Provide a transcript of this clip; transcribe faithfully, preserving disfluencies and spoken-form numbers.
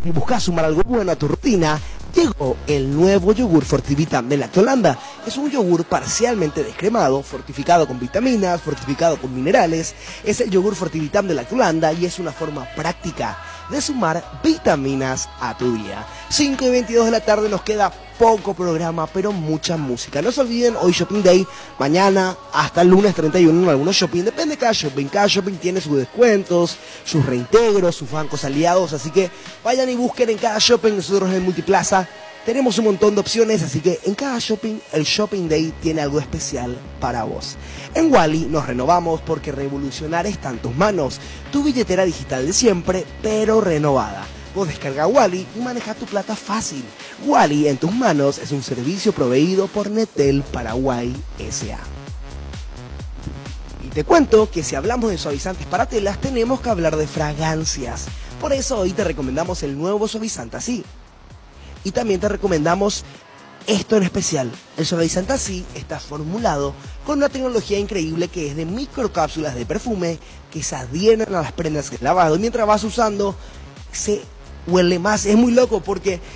y buscas sumar algo bueno a tu rutina, llegó el nuevo yogur Fortivitam de Lactolanda. Es un yogur parcialmente descremado, fortificado con vitaminas, fortificado con minerales. Es el yogur Fortivitam de Lactolanda y es una forma práctica de sumar vitaminas a tu día. cinco y veintidós de la tarde, nos queda poco programa, pero mucha música. No se olviden, hoy Shopping Day, mañana hasta el lunes treinta y uno en algunos shopping, depende de cada shopping. Cada shopping tiene sus descuentos, sus reintegros, sus bancos aliados, así que vayan y busquen en cada shopping. Nosotros en Multiplaza tenemos un montón de opciones, así que en cada shopping, el Shopping Day tiene algo especial para vos. En Wally nos renovamos porque revolucionar está en tus manos. Tu billetera digital de siempre, pero renovada. Vos descarga Wally y maneja tu plata fácil. Wally en tus manos es un servicio proveído por Netel Paraguay S A. Y te cuento que si hablamos de suavizantes para telas, tenemos que hablar de fragancias. Por eso hoy te recomendamos el nuevo suavizante así. Y también te recomendamos esto en especial. El suavizante así está formulado con una tecnología increíble que es de microcápsulas de perfume que se adhieren a las prendas de lavado. Y mientras vas usando, se huele más. Es muy loco porque